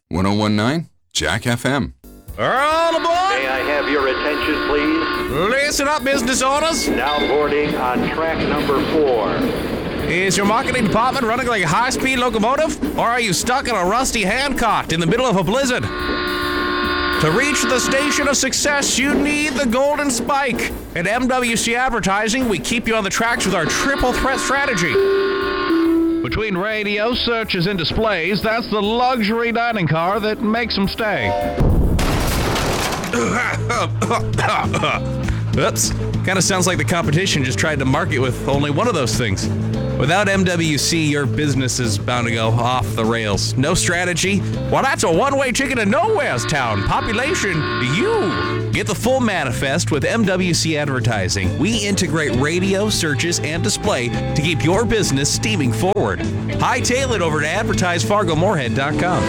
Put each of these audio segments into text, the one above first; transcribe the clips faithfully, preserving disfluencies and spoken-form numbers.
one oh one point nine Jack F M. All aboard! May I have your attention, please? Listen up, business owners. Now boarding on track number four. Is your marketing department running like a high-speed locomotive? Or are you stuck in a rusty handcart in the middle of a blizzard? To reach the station of success, you need the golden spike. At M W C Advertising, we keep you on the tracks with our triple threat strategy. Between radio, searches, and displays, that's the luxury dining car that makes them stay. Oops. Kind of sounds like the competition just tried to market with only one of those things. Without M W C, your business is bound to go off the rails. No strategy? Well, that's a one-way ticket to Nowhere's Town. Population, you. Get the full manifest with M W C Advertising. We integrate radio, searches, and display to keep your business steaming forward. Hightail it over to advertise fargo moorhead dot com.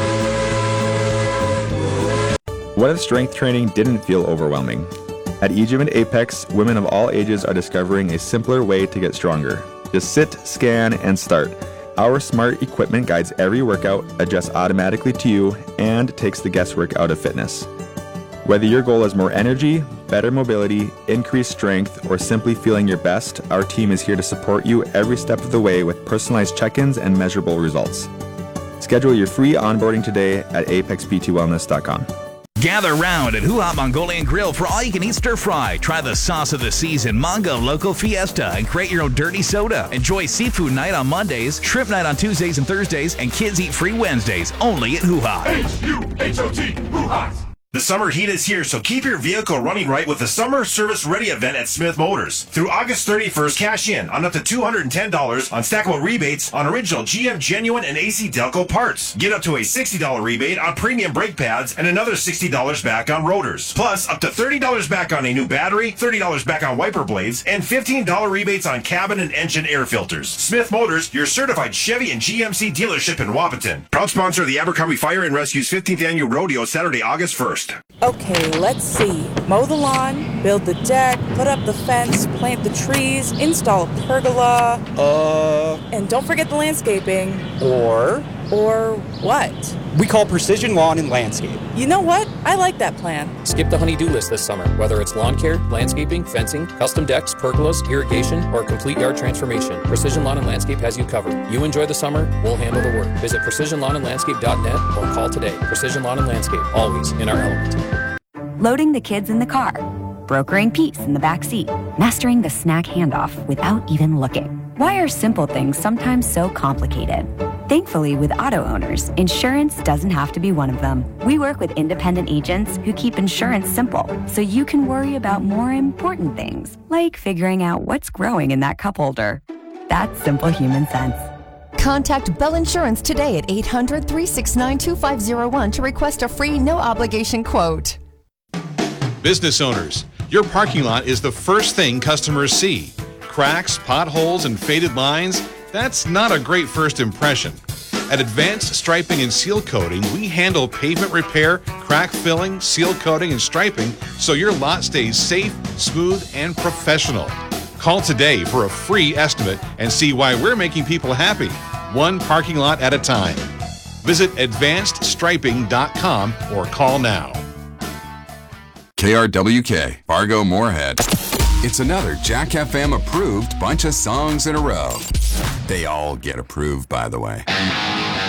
What if strength training didn't feel overwhelming? At eGym and Apex, women of all ages are discovering a simpler way to get stronger. Just sit, scan, and start. Our smart equipment guides every workout, adjusts automatically to you, and takes the guesswork out of fitness. Whether your goal is more energy, better mobility, increased strength, or simply feeling your best, our team is here to support you every step of the way with personalized check-ins and measurable results. Schedule your free onboarding today at apex p t wellness dot com. Gather round at Hoo Ha Mongolian Grill for all-you-can-eat stir-fry. Try the sauce of the season, Mongo Loco Fiesta, and create your own dirty soda. Enjoy seafood night on Mondays, shrimp night on Tuesdays and Thursdays, and kids eat free Wednesdays, only at Hoo Ha. H U H O T, Hoo Ha. The summer heat is here, so keep your vehicle running right with the Summer Service Ready event at Smith Motors. Through August thirty-first, cash in on up to two hundred ten dollars on stackable rebates on original G M Genuine and A C Delco parts. Get up to a sixty dollars rebate on premium brake pads and another sixty dollars back on rotors. Plus, up to thirty dollars back on a new battery, thirty dollars back on wiper blades, and fifteen dollars rebates on cabin and engine air filters. Smith Motors, your certified Chevy and G M C dealership in Wapaton. Proud sponsor of the Abercrombie Fire and Rescue's fifteenth Annual Rodeo, Saturday, August first. Okay, let's see. Mow the lawn, build the deck, put up the fence, plant the trees, install a pergola. Uh... And don't forget the landscaping. Or? Or what? We call Precision Lawn and Landscape. You know what? I like that plan. Skip the honey-do list this summer, whether it's lawn care, landscaping, fencing, custom decks, pergolas, irrigation, or complete yard transformation. Precision Lawn and Landscape has you covered. You enjoy the summer, we'll handle the work. Visit precision lawn and landscape dot net or call today. Precision Lawn and Landscape, always in our element. Loading the kids in the car, brokering peace in the back seat, mastering the snack handoff without even looking. Why are simple things sometimes so complicated? Thankfully, with auto owners, insurance doesn't have to be one of them. We work with independent agents who keep insurance simple, so you can worry about more important things, like figuring out what's growing in that cup holder. That's simple human sense. Contact Bell Insurance today at eight hundred, three six nine, two five zero one to request a free, no-obligation quote. Business owners, your parking lot is the first thing customers see. Cracks, potholes, and faded lines, that's not a great first impression. At Advanced Striping and Seal Coating, we handle pavement repair, crack filling, seal coating, and striping so your lot stays safe, smooth, and professional. Call today for a free estimate and see why we're making people happy, one parking lot at a time. Visit advanced striping dot com or call now. K R W K, Fargo Moorhead. It's another Jack F M approved bunch of songs in a row. They all get approved, by the way.